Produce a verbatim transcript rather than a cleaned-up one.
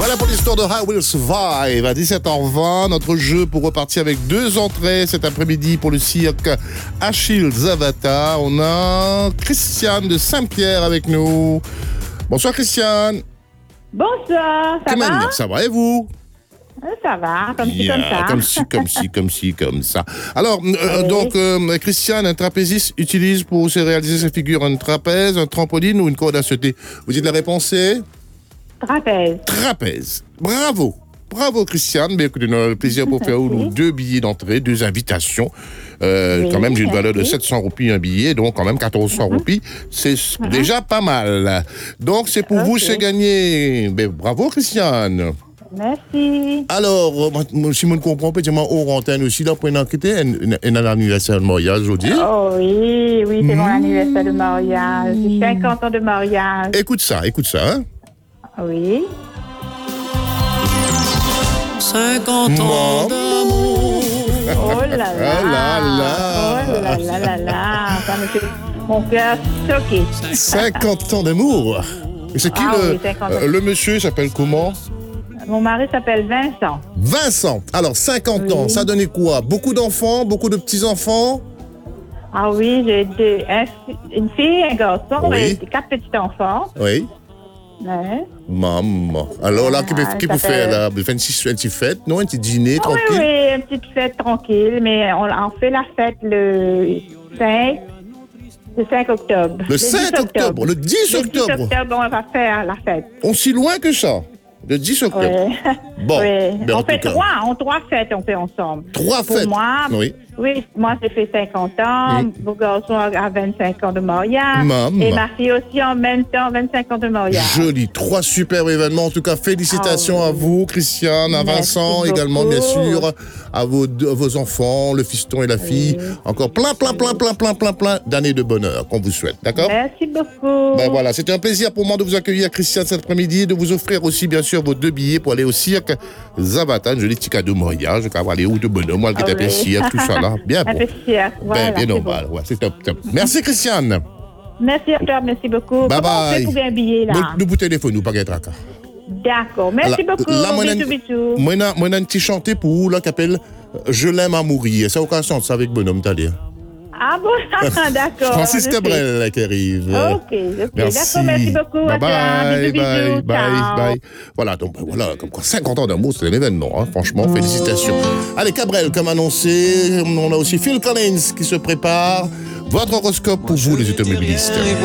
Voilà pour l'histoire de How Will Survive. À dix-sept heures vingt, notre jeu pour repartir avec deux entrées cet après-midi pour le cirque Achille Zavata. On a Christiane de Saint-Pierre avec nous. Bonsoir Christiane. Bonsoir, ça Comment va? Ça va et vous? Ça va, comme ci, Bien, comme ça. Comme ci, comme ci, comme ci, comme ça. Alors, euh, Oui. donc, euh, Christiane, un trapéziste utilise pour se réaliser sa figure un trapèze, un trampoline ou une corde à sauter. Vous dites la réponse est Trapèze. trapèze. Bravo. Bravo Christiane. Mais écoutez, nous avons le plaisir pour faire Merci. nous deux billets d'entrée, deux invitations. Euh, Oui, quand même, j'ai une valeur de merci. sept cents roupies un billet, donc quand même quatorze cents roupies. C'est déjà pas mal. Donc, c'est pour vous, Ok. c'est gagné. Ben, bravo Christiane. Merci. Alors, euh, moi, moi, si je ne comprends pas, dis-moi, hors antenne aussi, là, pour une enquête, un, un, un anniversaire de mariage aujourd'hui. Oh oui, oui, c'est mon Mmh. anniversaire de mariage. J'ai cinquante ans de mariage. Écoute ça, écoute ça, hein. Oui. cinquante ans d'amour. Oh là là. Ah là là. Oh là là là là. Ça me fait mon cœur choqué. cinquante ans d'amour. Et c'est qui Ah le, oui, cinquante ans. euh, le monsieur, il s'appelle comment? Mon mari s'appelle Vincent. Vincent. Alors, cinquante Oui. ans, ça donnait quoi? Beaucoup d'enfants, beaucoup de petits-enfants? Ah oui, j'ai deux, un fi- une fille, un garçon Oui. et quatre petits enfants. Oui. Ouais. Maman. Alors là, qui peut, Ah, qui ça peut fait- faire là? vingt-six, vingt-six fêtes, non? Un petit dîner, Ah oui, tranquille? oui, une petite fête tranquille, mais on, on fait la fête le cinq, le cinq octobre. Le cinq octobre, le dix Le octobre. dix octobre, on va faire la fête. On si loin que ça? Le dix octobre. Ouais. Bon, Ouais. ben, en On tout fait cas. trois, on trois fêtes, on fait ensemble. Trois Pour fêtes. moi, Oui. oui, moi j'ai fait cinquante ans, Mm. mon garçon a vingt-cinq ans de mariage, Maman. et ma fille aussi en même temps vingt-cinq ans de mariage. Joli, trois super événements. En tout cas, félicitations Ah oui. à vous, Christiane, à Merci Vincent, beaucoup. également, bien sûr, à vos, deux- à vos enfants, le fiston et la fille. Encore plein, plein, plein, plein, plein, plein, plein d'années de bonheur qu'on vous souhaite. D'accord? Merci beaucoup. Ben voilà, c'était un plaisir pour moi de vous accueillir, Christiane, cet après-midi, de vous offrir aussi, bien sûr, vos deux billets pour aller au cirque Zavata, un joli petit cadeau de mariage, qu'on va aller où de bonhomme, moi, qui Ah était oui. cirque, tout ça là. Bien Un bon. peu fier, voilà, Ben, bien c'est normal, ouais, c'est top, top. Merci, Christiane. Merci à toi, merci beaucoup. Bye Comment on bye. fait pour un billet là? Nous, nous vous téléphone, nous, pas de tracas. D'accord, merci Alors, beaucoup. là, moi, bisous, nan- bisous. Moi, j'ai moi, un petit chanté pour vous, là, qui appelle euh, Je l'aime à mourir. Ça, aucun sens, ça, avec bonhomme, t'as dit. Ah bon, d'accord. Francis je sais. Cabrel, là, qui arrive. Ok, ok. Merci. D'accord, merci beaucoup. Bye à toi. bye, Bisous, bye, bisous. bye, Ciao. bye. Voilà, donc ben, voilà, comme quoi cinquante ans d'amour, c'est un événement, hein, franchement, félicitations. Allez, Cabrel, comme annoncé, on a aussi Phil Collins qui se prépare. Votre horoscope pour vous, les automobilistes.